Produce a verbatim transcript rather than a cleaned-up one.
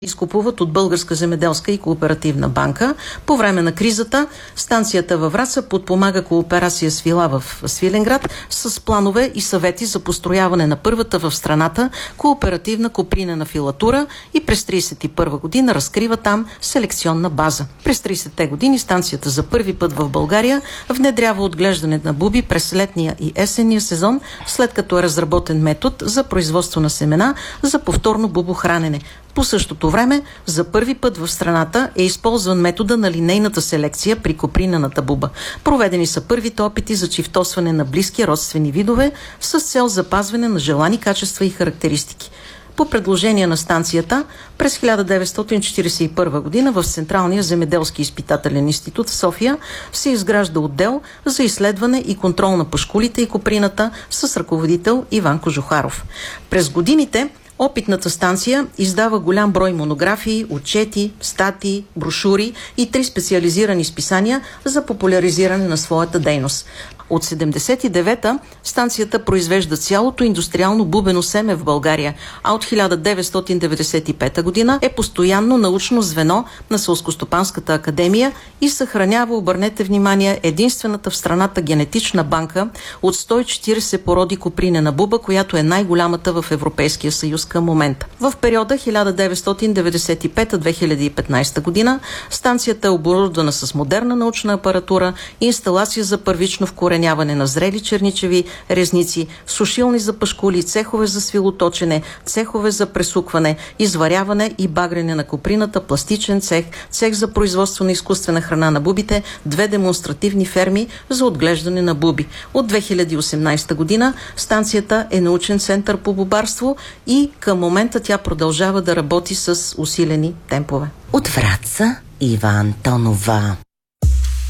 изкупуват от Българска земеделска и кооперативна банка. По време на кризата станцията във Враца подпомага кооперация Свила в Свиленград с планове и съвети за построяване на първата в страната кооперативна копринена филатура и през тридесет и първа година разкрива там селекционна база. През тридесетте години станцията за първи път в България внедрява отглеждане на буби през летния и есенния сезон, след като е разработен метод за производство на семена за повторно бубохранене. По същото време, за първи път в страната е използван метода на линейната селекция при копринената буба. Проведени са първите опити за чифтосване на близки родствени видове с цел запазване на желани качества и характеристики. По предложение на станцията, през хиляда деветстотин четиридесет и първа година в Централния земеделски изпитателен институт в София се изгражда отдел за изследване и контрол на пашкулите и коприната с ръководител Иван Кожухаров. През годините опитната станция издава голям брой монографии, отчети, статии, брошури и три специализирани списания за популяризиране на своята дейност. От седемдесет и девета станцията произвежда цялото индустриално бубено семе в България, а от хиляда деветстотин деветдесет и пета година е постоянно научно звено на Селскостопанската академия и съхранява, обърнете внимание, единствената в страната генетична банка от сто и четиридесет породи копринена буба, която е най-голямата в Европейския съюз към момента. В периода хиляда деветстотин деветдесет и пета до две хиляди и петнадесета година станцията е оборудвана с модерна научна апаратура, инсталация за първично вкореняване на зрели черничеви резници, сушилни за пашкули, цехове за свилоточене, цехове за пресукване, изваряване и багрене на коприната, пластичен цех, цех за производство на изкуствена храна на бубите, две демонстративни ферми за отглеждане на буби. От две хиляди и осемнадесета година станцията е научен център по бубарство и към момента тя продължава да работи с усилени темпове. От Враца Ива Антонова.